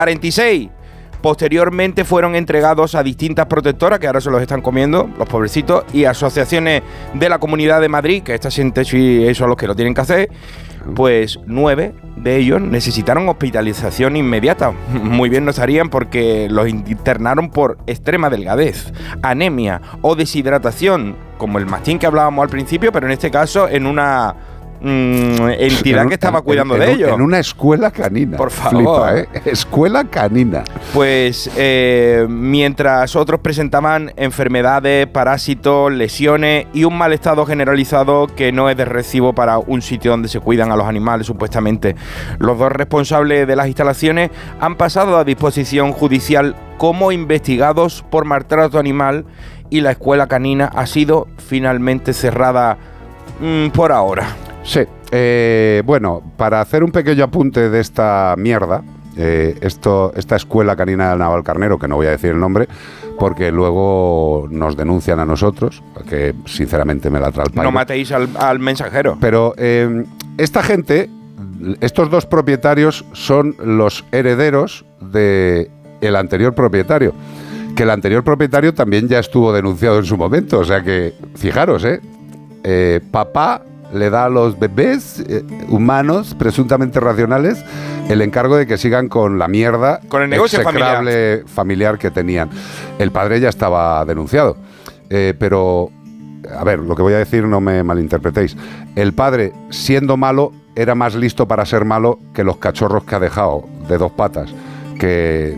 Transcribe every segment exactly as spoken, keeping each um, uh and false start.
cuarenta y seis. Posteriormente fueron entregados a distintas protectoras, que ahora se los están comiendo, los pobrecitos, y asociaciones de la Comunidad de Madrid, que estas sin techo y eso a los que lo tienen que hacer, pues nueve de ellos necesitaron hospitalización inmediata. Muy bien no estarían porque los internaron por extrema delgadez, anemia o deshidratación, como el mastín que hablábamos al principio, pero en este caso en una... Mm, entidad que estaba cuidando en, en, de ellos. En una escuela canina. Por favor. Flipa, ¿eh? Escuela canina. Pues eh, mientras otros presentaban enfermedades, parásitos, lesiones y un mal estado generalizado que no es de recibo para un sitio donde se cuidan a los animales, supuestamente. Los dos responsables de las instalaciones han pasado a disposición judicial como investigados por maltrato animal y la escuela canina ha sido finalmente cerrada mmm, por ahora. Sí, eh, bueno, para hacer un pequeño apunte de esta mierda, eh, esto, esta escuela canina de Navalcarnero, que no voy a decir el nombre, porque luego nos denuncian a nosotros, que sinceramente me la trae el pairo. No matéis al, al mensajero. Pero eh, esta gente, estos dos propietarios son los herederos del anterior propietario, que el anterior propietario también ya estuvo denunciado en su momento, o sea que, fijaros, eh, eh papá le da a los bebés eh, humanos presuntamente racionales el encargo de que sigan con la mierda, con el negocio execrable familiar. familiar que tenían. El padre ya estaba denunciado, eh, pero a ver, lo que voy a decir no me malinterpretéis. El padre, siendo malo, era más listo para ser malo que los cachorros que ha dejado de dos patas, que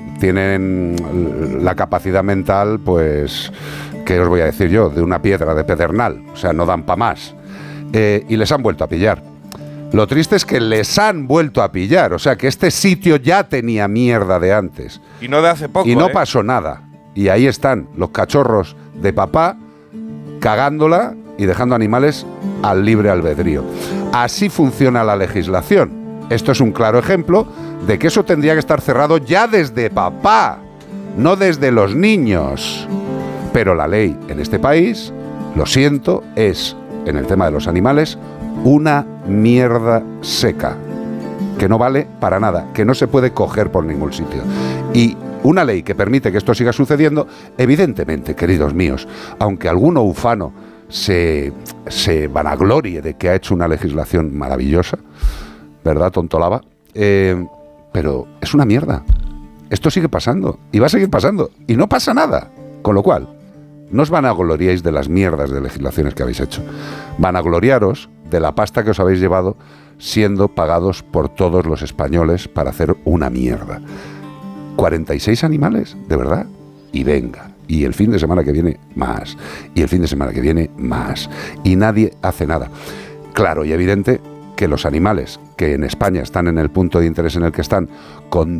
tienen la capacidad mental, pues, ¿qué os voy a decir yo? De una piedra de pedernal, o sea, no dan pa' más. Eh, y les han vuelto a pillar. Lo triste es que les han vuelto a pillar, o sea que este sitio ya tenía mierda de antes. Y no de hace poco. Y no ¿eh? pasó nada. Y ahí están los cachorros de papá cagándola y dejando animales al libre albedrío. Así funciona la legislación. Esto es un claro ejemplo de que eso tendría que estar cerrado ya desde papá, no desde los niños. Pero la ley en este país, lo siento, es... en el tema de los animales, una mierda seca, que no vale para nada, que no se puede coger por ningún sitio. Y una ley que permite que esto siga sucediendo, evidentemente, queridos míos, aunque alguno ufano se, se vanaglorie de que ha hecho una legislación maravillosa, ¿verdad, tontolaba? Eh, pero es una mierda. Esto sigue pasando, y va a seguir pasando, y no pasa nada. Con lo cual, no os vanagloriéis de las mierdas de legislaciones que habéis hecho. Vanagloriaros de la pasta que os habéis llevado siendo pagados por todos los españoles para hacer una mierda. cuarenta y seis animales, de verdad. Y venga. Y el fin de semana que viene, más. Y el fin de semana que viene, más. Y nadie hace nada. Claro y evidente que los animales que en España están en el punto de interés en el que están, con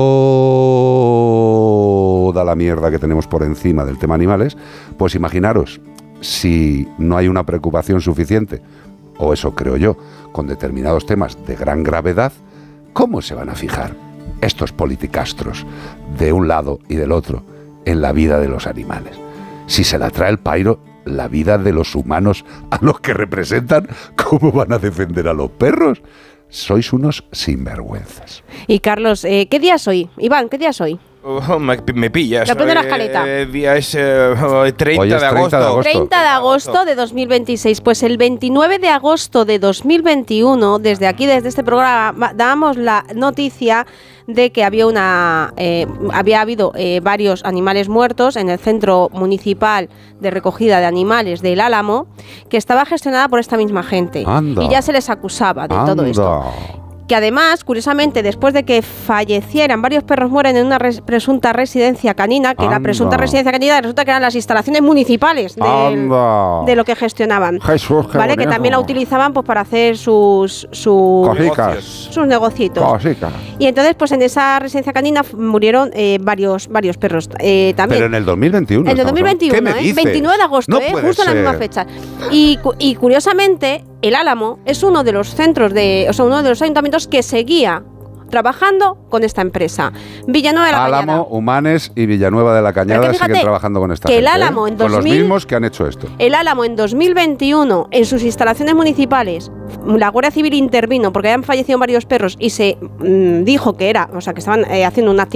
toda la mierda que tenemos por encima del tema animales, pues imaginaros, si no hay una preocupación suficiente, o eso creo yo, con determinados temas de gran gravedad, ¿cómo se van a fijar estos politicastros de un lado y del otro en la vida de los animales? Si se la trae el pairo la vida de los humanos a los que representan, ¿cómo van a defender a los perros? Sois unos sinvergüenzas. Y Carlos, eh, ¿qué día es hoy? Iván, ¿qué día es hoy? Oh, me, me pillas. Depende de la escaleta. El día es eh, treinta, Hoy es de agosto. treinta de agosto. treinta de agosto de dos mil veintiséis. Pues el veintinueve de agosto de dos mil veintiuno, desde aquí, desde este programa, dábamos la noticia de que había una eh, había habido eh, varios animales muertos en el Centro Municipal de Recogida de Animales del Álamo, que estaba gestionada por esta misma gente. Anda. Y ya se les acusaba de Anda. todo esto. Que además, curiosamente, después de que fallecieran, varios perros mueren en una res, presunta residencia canina, que Anda. la presunta residencia canina resulta que eran las instalaciones municipales del, de lo que gestionaban. Jesús, qué ¿Vale? Que bonito. también la utilizaban pues para hacer sus sus, Cosicas. sus negocitos. Cosicas. Y entonces, pues en esa residencia canina murieron eh, varios varios perros. Eh, también. Pero en el dos mil veintiuno. En el dos mil veintiuno, ¿Qué me ¿eh? dices? veintinueve de agosto, No ¿eh? puede Justo en la ser. misma fecha. Y, cu- y curiosamente, el Álamo es uno de los centros de, o sea, uno de los ayuntamientos que seguía trabajando con esta empresa. Villanueva de la Álamo, Cañada. Humanes y Villanueva de la Cañada fíjate siguen trabajando con esta que gente, el Álamo ¿eh? en Con los dos mil mismos que han hecho esto. El Álamo en dos mil veintiuno, en sus instalaciones municipales, la Guardia Civil intervino porque habían fallecido varios perros y se mmm, dijo que era, o sea, que estaban eh, haciendo una actividad